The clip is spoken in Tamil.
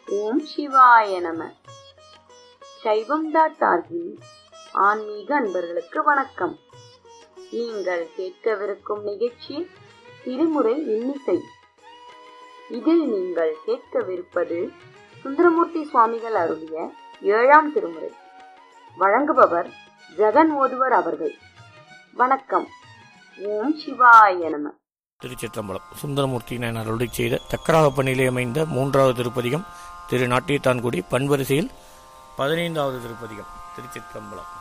ஓம் சிவாய நம. சைவம்.org ஆன்மீக அன்பர்களுக்கு வணக்கம். நீங்கள் கேட்கவிருக்கும் நிகழ்ச்சி திருமுறை இன்னிசை. இதில் நீங்கள் கேட்கவிருப்பது சுந்தரமூர்த்தி சுவாமிகள் அருளிய 7ஆம் திருமுறை. வழங்குபவர் ஜெகன் ஓதுவர் அவர்கள். வணக்கம். ஓம் சிவாய நம. திருச்சிற்றம்பலம். சுந்தரமூர்த்தியினர் அருளி செய்த சக்கராகப்பணியிலே அமைந்த 3வது திருப்பதிகம் திரு நாட்டியத்தான்குடி, பண்வரிசையில் 15வது திருப்பதிகம். திருச்சிற்றம்பலம்.